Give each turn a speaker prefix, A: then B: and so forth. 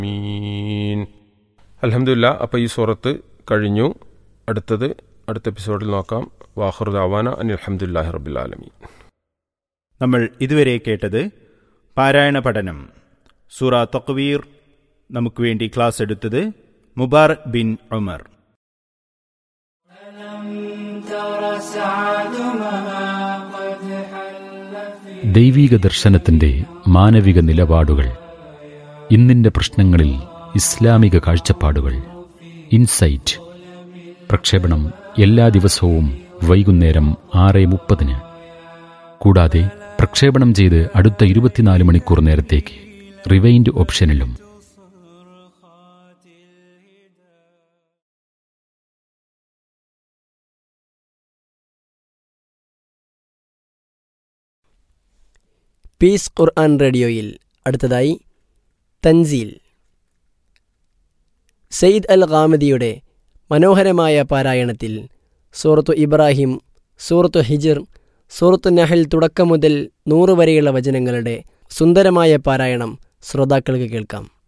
A: മീൻ. അൽഹംദുലില്ലാ. അപ്പോൾ ഈ സൂറത്ത് കഴിഞ്ഞു. അടുത്ത എപ്പിസോഡിൽ നോക്കാം. വാഖിറു ദഅവാന അനിൽ ഹംദുലില്ലാഹി റബ്ബിൽ ആലമീൻ.
B: നമ്മൾ ഇതുവരെ കേട്ടത് പാരായണ പഠനം സൂറ തക്വീർ. നമുക്ക് വേണ്ടി ക്ലാസ് എടുത്തത് മുബാറക് ബിൻ ഉമർ.
C: ദൈവീക ദർശനത്തിന്റെ മാനവിക നിലപാടുകൾ, ഇന്നിന്റെ പ്രശ്നങ്ങളിൽ ഇസ്ലാമിക കാഴ്ചപ്പാടുകൾ, ഇൻസൈറ്റ്. പ്രക്ഷേപണം എല്ലാ ദിവസവും വൈകുന്നേരം 6:30. കൂടാതെ പ്രക്ഷേപണം ചെയ്ത് അടുത്ത 24 മണിക്കൂർ നേരത്തേക്ക് റിവൈൻഡ് ഓപ്ഷനിലും.
D: പീസ് ഖുർആൻ റേഡിയോയിൽ അടുത്തതായി തൻസീൽ. സയ്യിദ് അൽ ഖാമിദിയുടെ മനോഹരമായ പാരായണത്തിൽ സൂറത്തു ഇബ്രാഹിം, സൂറത്തു ഹിജ്ർ, സൂറത്തു നഹൽ തുടക്കം മുതൽ 100 വരെയുള്ള വചനങ്ങളുടെ സുന്ദരമായ പാരായണം ശ്രോതാക്കൾക്ക് കേൾക്കാം.